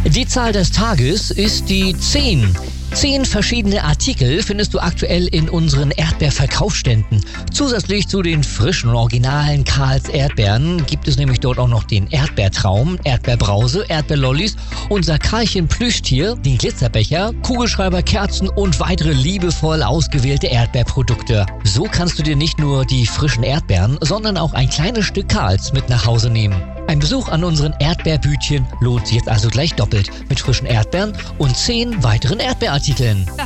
Die Zahl des Tages ist die 10. 10 verschiedene Artikel findest du aktuell in unseren Erdbeerverkaufsständen. Zusätzlich zu den frischen und originalen Karls Erdbeeren gibt es nämlich dort auch noch den Erdbeertraum, Erdbeerbrause, Erdbeerlollis, unser Karlchen Plüschtier, den Glitzerbecher, Kugelschreiber, Kerzen und weitere liebevoll ausgewählte Erdbeerprodukte. So kannst du dir nicht nur die frischen Erdbeeren, sondern auch ein kleines Stück Karls mit nach Hause nehmen. Ein Besuch an unseren Erdbeerbütchen lohnt sich jetzt also gleich doppelt mit frischen Erdbeeren und 10 weiteren Erdbeerartikeln.